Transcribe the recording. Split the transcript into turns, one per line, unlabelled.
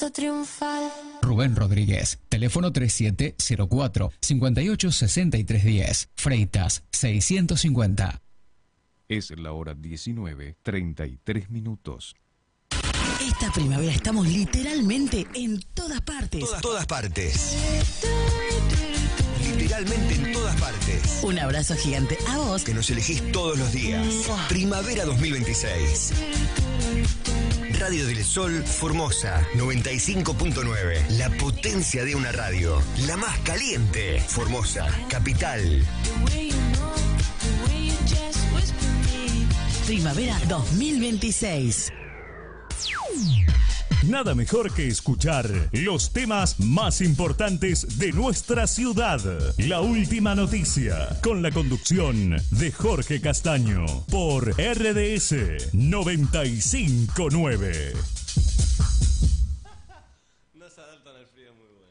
canto triunfal.
Rubén Rodríguez, teléfono 3704-586310, Freitas 650.
Es la hora 19:33.
Esta primavera estamos literalmente en todas partes.
Todas partes. Literalmente en todas partes.
Un abrazo gigante a vos,
que nos elegís todos los días. Primavera 2026. Radio del Sol Formosa 95.9. La potencia de una radio. La más caliente. Formosa, capital.
Primavera 2026.
Nada mejor que escuchar los temas más importantes de nuestra ciudad. La última noticia, con la conducción de Jorge Castaño, por RDS 95.9.
No se adaptan al frío muy bueno.